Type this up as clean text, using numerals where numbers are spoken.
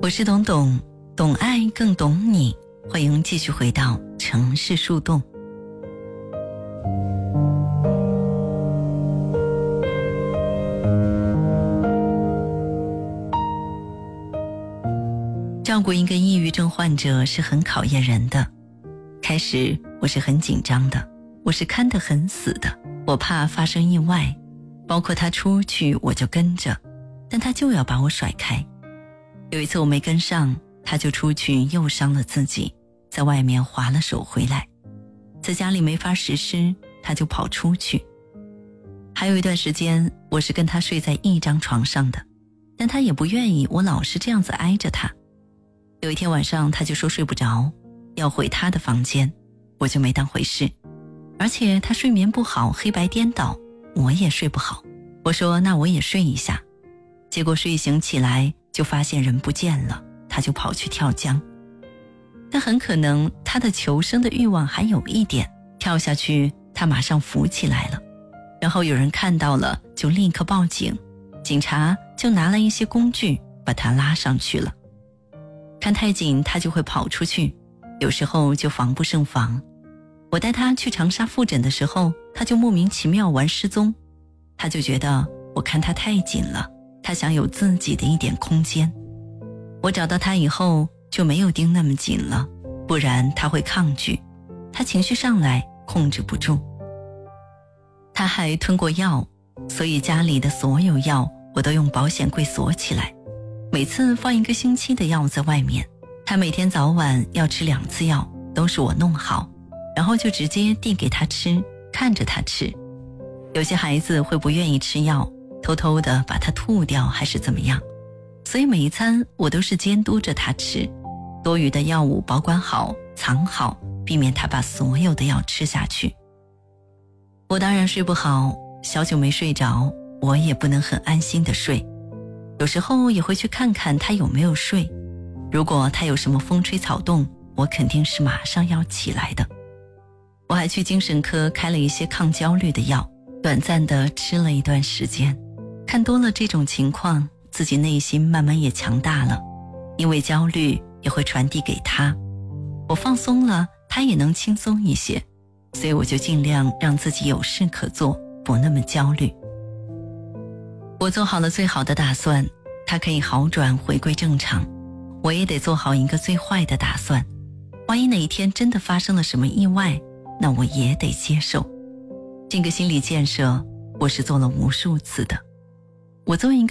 我是董董，懂爱更懂你，欢迎继续回到城市树洞。照顾一个抑郁症患者是很考验人的。开始我是很紧张的，我是看得很死的，我怕发生意外，包括他出去我就跟着，但他就要把我甩开。有一次我没跟上，他就出去又伤了自己，在外面划了手回来，在家里没法实施，他就跑出去。还有一段时间我是跟他睡在一张床上的，但他也不愿意我老是这样子挨着他。有一天晚上他就说睡不着，要回他的房间，我就没当回事。而且他睡眠不好，黑白颠倒，我也睡不好。我说那我也睡一下，结果睡醒起来就发现人不见了，他就跑去跳江。但很可能他的求生的欲望还有一点，跳下去他马上浮起来了，然后有人看到了就立刻报警，警察就拿了一些工具把他拉上去了。看太紧他就会跑出去，有时候就防不胜防。我带他去长沙复诊的时候，他就莫名其妙玩失踪，他就觉得我看他太紧了，他想有自己的一点空间。我找到他以后就没有盯那么紧了，不然他会抗拒，他情绪上来控制不住。他还吞过药，所以家里的所有药我都用保险柜锁起来，每次放1个星期的药在外面。他每天早晚要吃2次药，都是我弄好，然后就直接递给他吃，看着他吃。有些孩子会不愿意吃药，偷偷的把它吐掉还是怎么样，所以每一餐我都是监督着他吃，多余的药物保管好藏好，避免他把所有的药吃下去。我当然睡不好，小久没睡着，我也不能很安心的睡，有时候也会去看看他有没有睡，如果他有什么风吹草动，我肯定是马上要起来的。我还去精神科开了一些抗焦虑的药，短暂的吃了一段时间，看多了这种情况，自己内心慢慢也强大了，因为焦虑也会传递给他，我放松了，他也能轻松一些，所以我就尽量让自己有事可做，不那么焦虑。我做好了最好的打算，他可以好转回归正常，我也得做好一个最坏的打算，万一哪一天真的发生了什么意外，那我也得接受。这个心理建设我是做了无数次的。我作为一个